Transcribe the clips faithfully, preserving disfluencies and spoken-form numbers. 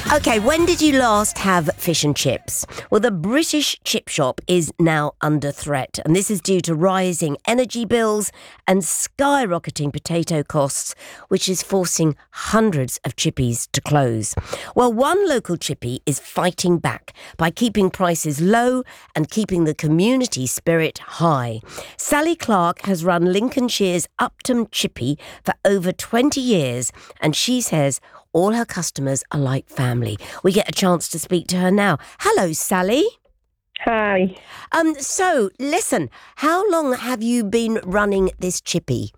OK, when did you last have fish and chips? Well, the British chip shop is now under threat, and this is due to rising energy bills and skyrocketing potato costs, which is forcing hundreds of chippies to close. Well, one local chippy is fighting back by keeping prices low and keeping the community spirit high. Sally Clark has run Lincolnshire's Upton Chippy for over twenty years, and she says all her customers are like family. We get a chance to speak to her now. Hello, Sally. Hi. Um. So, listen, how long have you been running this chippy?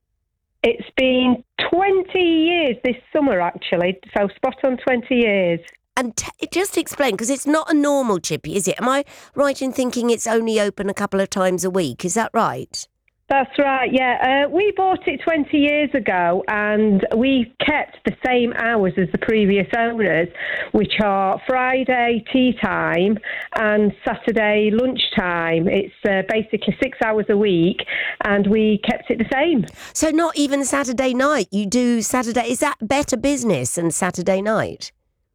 It's been twenty years this summer, actually, so spot on twenty years. And t- just explain, because it's not a normal chippy, is it? Am I right in thinking it's only open a couple of times a week? Is that right? That's right, yeah. Uh, we bought it twenty years ago, and we kept the same hours as the previous owners, which are Friday tea time and Saturday lunchtime. It's uh, basically six hours a week, and we kept it the same. So not even Saturday night. You do Saturday. Is that better business than Saturday night?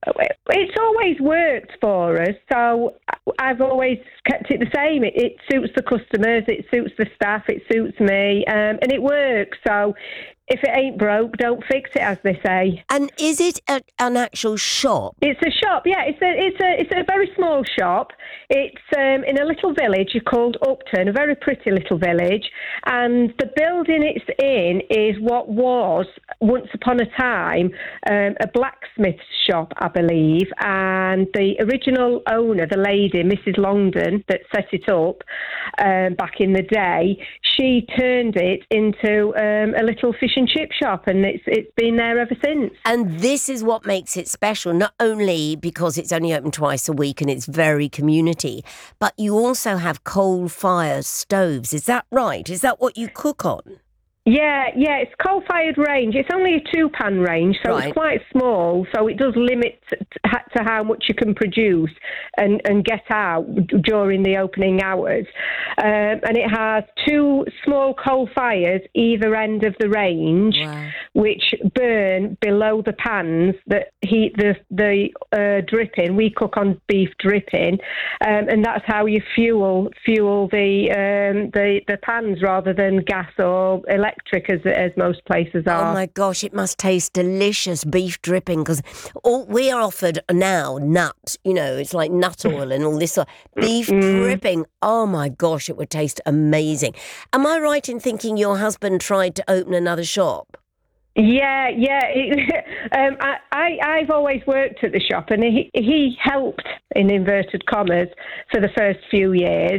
It's always worked for us, so I've always kept it the same. It, it suits the customers, it suits the staff, it suits me, um, and it works. So if it ain't broke, don't fix it, as they say. And is it a, an actual shop? It's a shop, yeah. It's a it's a it's a very small shop. It's um, in a little village called Upton, a very pretty little village, and the building it's in is what was once upon a time um, a blacksmith shop, I believe, and the original owner, the lady, Missus Longden, that set it up um, back in the day, she turned it into um, a little fish and chip shop, and it's it's been there ever since. And this is what makes it special, not only because it's only open twice a week and it's very community, but you also have coal-fired stoves. Is that right? Is that what you cook on? Yeah, yeah, it's coal-fired range. It's only a two-pan range, so Right. it's quite small, so it does limit t- to how much you can produce and, and get out during the opening hours. Um, and it has two small coal fires either end of the range, Wow. which burn below the pans that heat the, the uh, dripping. We cook on beef dripping, um, and that's how you fuel fuel the, um, the, the pans rather than gas or electric. Electric as, as most places are. Oh my gosh, it must taste delicious, beef dripping, because all we are offered now nut, you know, it's like nut oil and all this sort of beef Mm. dripping. Oh my gosh, it would taste amazing. Am I right in thinking your husband tried to open another shop? Yeah, yeah. It, um, I, I, I've always worked at the shop, and he, he helped, in inverted commas, for the first few years.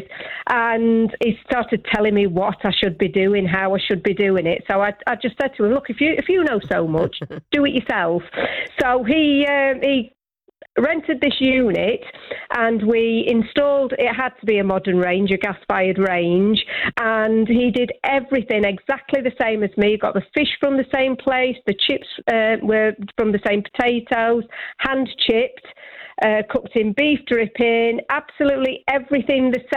And he started telling me what I should be doing, how I should be doing it. So I, I just said to him, look, if you if you know so much, do it yourself. So he um, he rented this unit, and we installed, it had to be a modern range, a gas-fired range, and he did everything exactly the same as me. Got the fish from the same place, the chips uh, were from the same potatoes, hand-chipped, uh, cooked in beef dripping, absolutely everything the same.